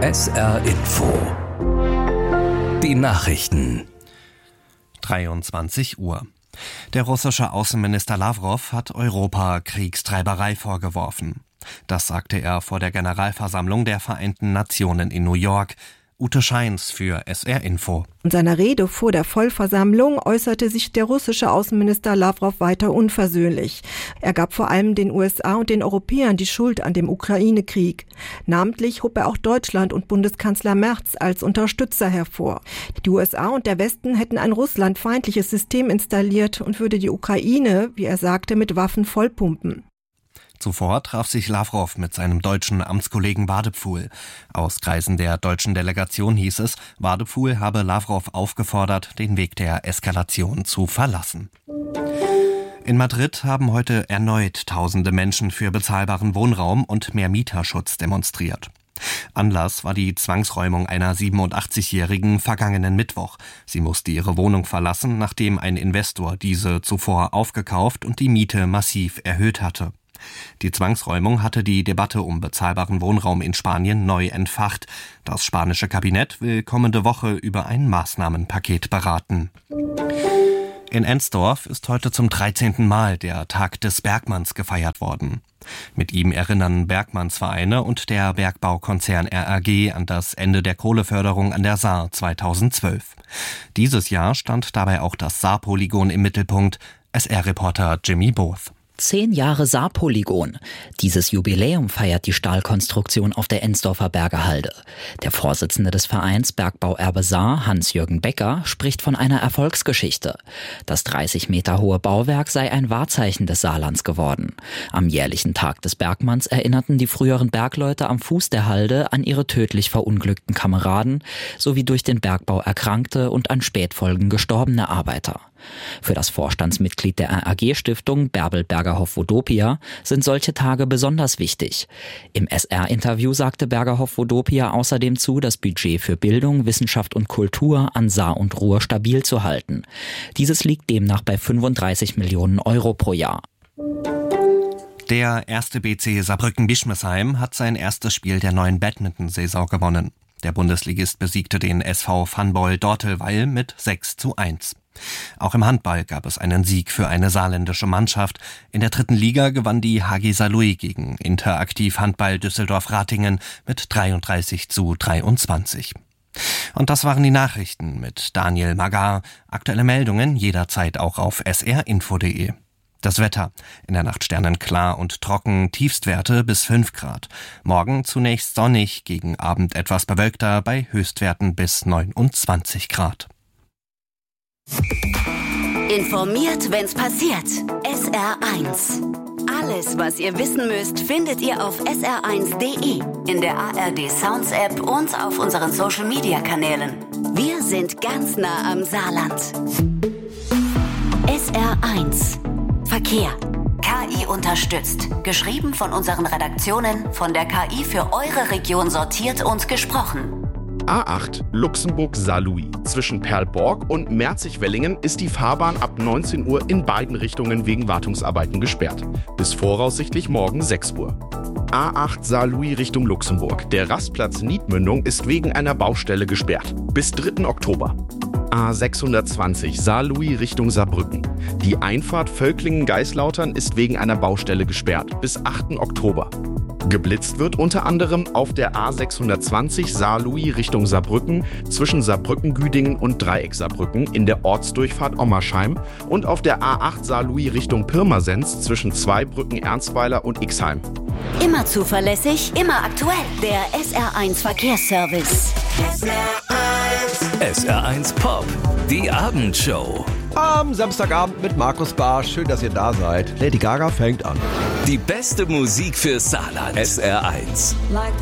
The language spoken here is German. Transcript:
SR Info. Die Nachrichten. 23 Uhr. Der russische Außenminister Lawrow hat Europa Kriegstreiberei vorgeworfen. Das sagte er vor der Generalversammlung der Vereinten Nationen in New York. Ute Scheins für SR Info. In seiner Rede vor der Vollversammlung äußerte sich der russische Außenminister Lawrow weiter unversöhnlich. Er gab vor allem den USA und den Europäern die Schuld an dem Ukraine-Krieg. Namentlich hob er auch Deutschland und Bundeskanzler Merz als Unterstützer hervor. Die USA und der Westen hätten ein russlandfeindliches System installiert und würde die Ukraine, wie er sagte, mit Waffen vollpumpen. Zuvor traf sich Lawrow mit seinem deutschen Amtskollegen Wadepfuhl. Aus Kreisen der deutschen Delegation hieß es, Wadepfuhl habe Lawrow aufgefordert, den Weg der Eskalation zu verlassen. In Madrid haben heute erneut tausende Menschen für bezahlbaren Wohnraum und mehr Mieterschutz demonstriert. Anlass war die Zwangsräumung einer 87-Jährigen vergangenen Mittwoch. Sie musste ihre Wohnung verlassen, nachdem ein Investor diese zuvor aufgekauft und die Miete massiv erhöht hatte. Die Zwangsräumung hatte die Debatte um bezahlbaren Wohnraum in Spanien neu entfacht. Das spanische Kabinett will kommende Woche über ein Maßnahmenpaket beraten. In Ensdorf ist heute zum 13. Mal der Tag des Bergmanns gefeiert worden. Mit ihm erinnern Bergmannsvereine und der Bergbaukonzern RAG an das Ende der Kohleförderung an der Saar 2012. Dieses Jahr stand dabei auch das Saarpolygon im Mittelpunkt. SR-Reporter Jimmy Both. 10 Jahre Saarpolygon. Dieses Jubiläum feiert die Stahlkonstruktion auf der Ensdorfer Bergehalde. Der Vorsitzende des Vereins Bergbauerbe Saar, Hans-Jürgen Becker, spricht von einer Erfolgsgeschichte. Das 30 Meter hohe Bauwerk sei ein Wahrzeichen des Saarlands geworden. Am jährlichen Tag des Bergmanns erinnerten die früheren Bergleute am Fuß der Halde an ihre tödlich verunglückten Kameraden sowie durch den Bergbau erkrankte und an Spätfolgen gestorbene Arbeiter. Für das Vorstandsmitglied der RAG-Stiftung, Bärbel Bergerhoff-Vodopia, sind solche Tage besonders wichtig. Im SR-Interview sagte Bergerhoff-Vodopia außerdem zu, das Budget für Bildung, Wissenschaft und Kultur an Saar und Ruhr stabil zu halten. Dieses liegt demnach bei 35 Millionen Euro pro Jahr. Der 1. BC Saarbrücken-Bischmesheim hat sein erstes Spiel der neuen Badminton-Saison gewonnen. Der Bundesligist besiegte den SV Fanball Dortelweil mit 6:1. Auch im Handball gab es einen Sieg für eine saarländische Mannschaft. In der 3. Liga gewann die HG Saarlouis gegen Interaktiv Handball Düsseldorf-Ratingen mit 33:23. Und das waren die Nachrichten mit Daniel Magar. Aktuelle Meldungen jederzeit auch auf srinfo.de. Das Wetter. In der Nacht sternenklar und trocken, Tiefstwerte bis 5 Grad. Morgen zunächst sonnig, gegen Abend etwas bewölkter, bei Höchstwerten bis 29 Grad. Informiert, wenn's passiert. SR1. Alles, was ihr wissen müsst, findet ihr auf sr1.de, in der ARD Sounds App und auf unseren Social Media Kanälen. Wir sind ganz nah am Saarland. SR1. Verkehr. KI unterstützt. Geschrieben von unseren Redaktionen, von der KI für eure Region sortiert und gesprochen. A8 Luxemburg-Saarlouis. Zwischen Perlborg und Merzig-Wellingen ist die Fahrbahn ab 19 Uhr in beiden Richtungen wegen Wartungsarbeiten gesperrt. Bis voraussichtlich morgen 6 Uhr. A8 Saarlouis Richtung Luxemburg. Der Rastplatz Niedmündung ist wegen einer Baustelle gesperrt. Bis 3. Oktober. A620 Saarlouis Richtung Saarbrücken. Die Einfahrt Völklingen-Geislautern ist wegen einer Baustelle gesperrt. Bis 8. Oktober. Geblitzt wird unter anderem auf der A620 Saarlouis Richtung Saarbrücken zwischen Saarbrücken-Güdingen und Dreieck-Saarbrücken in der Ortsdurchfahrt Ommersheim und auf der A8 Saarlouis Richtung Pirmasens zwischen Zweibrücken-Ernstweiler und Ixheim. Immer zuverlässig, immer aktuell. Der SR1 Verkehrsservice. SR1 Pop, die Abendshow. Am Samstagabend mit Markus Barsch. Schön, dass ihr da seid. Lady Gaga fängt an. Die beste Musik für Saarland. SR1. Like